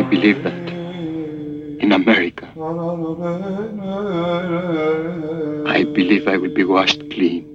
believe that in America, I believe I will be washed clean.